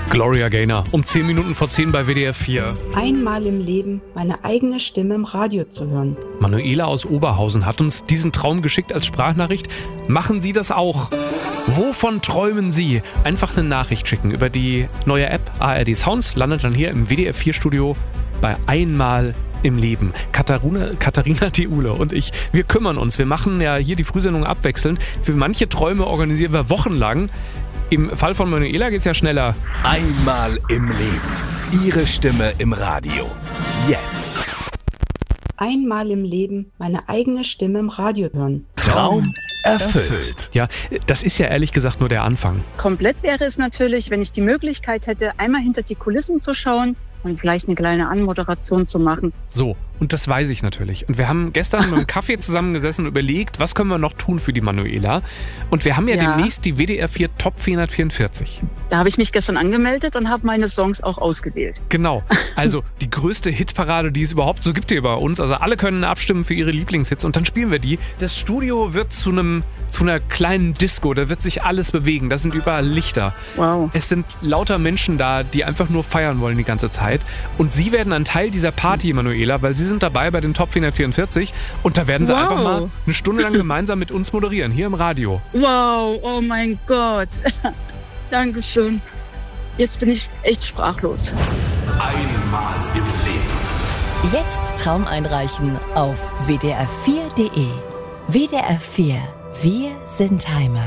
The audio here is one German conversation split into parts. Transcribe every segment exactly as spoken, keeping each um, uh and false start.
Gloria Gaynor, um zehn Minuten vor zehn bei W D R vier. Einmal im Leben meine eigene Stimme im Radio zu hören. Manuela aus Oberhausen hat uns diesen Traum geschickt als Sprachnachricht. Machen Sie das auch? Wovon träumen Sie? Einfach eine Nachricht schicken über die neue App A R D Sounds, landet dann hier im W D R vier Studio bei Einmal im Leben. Katharina, Katharina Theule und ich, wir kümmern uns. Wir machen ja hier die Frühsendung abwechselnd. Für manche Träume organisieren wir wochenlang. Im Fall von Manuela geht's ja schneller. Einmal im Leben. Ihre Stimme im Radio. Jetzt. Einmal im Leben meine eigene Stimme im Radio hören. Traum erfüllt. Ja, das ist ja ehrlich gesagt nur der Anfang. Komplett wäre es natürlich, wenn ich die Möglichkeit hätte, einmal hinter die Kulissen zu schauen und vielleicht eine kleine Anmoderation zu machen. So, und das weiß ich natürlich. Und wir haben gestern mit dem Kaffee zusammengesessen und überlegt, was können wir noch tun für die Manuela. Und wir haben ja, ja. demnächst die W D R vier Top vierhundertvierundvierzig. Da habe ich mich gestern angemeldet und habe meine Songs auch ausgewählt. Genau, also die größte Hitparade, die es überhaupt so gibt hier bei uns. Also alle können abstimmen für ihre Lieblingshits und dann spielen wir die. Das Studio wird zu einem zu einer kleinen Disco, da wird sich alles bewegen. Da sind überall Lichter. Wow. Es sind lauter Menschen da, die einfach nur feiern wollen die ganze Zeit. Und Sie werden ein Teil dieser Party, Manuela, weil Sie sind dabei bei den Top vierhundertvierundvierzig und da werden Sie wow. einfach mal eine Stunde lang gemeinsam mit uns moderieren, hier im Radio. Wow, oh mein Gott. Dankeschön. Jetzt bin ich echt sprachlos. Einmal im Leben. Jetzt Traum einreichen auf w d r vier punkt d e. W D R vier. Wir sind Heimat.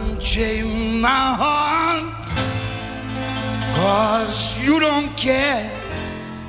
Unchain my heart, 'cause you don't care.